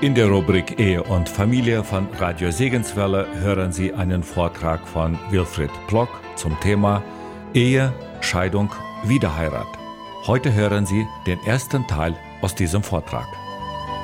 In der Rubrik Ehe und Familie von Radio Segenswelle hören Sie einen Vortrag von Wilfried Plock zum Thema Ehe, Scheidung, Wiederheirat. Heute hören Sie den ersten Teil aus diesem Vortrag.